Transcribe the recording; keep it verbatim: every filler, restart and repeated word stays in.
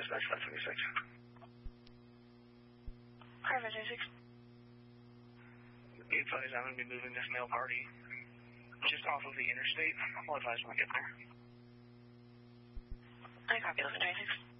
dispatch five twenty-six. Car five twenty-six. Be advised, I'm going to be moving this male party just off of the interstate. I'll advise when I get there. I copy eleven twenty-six.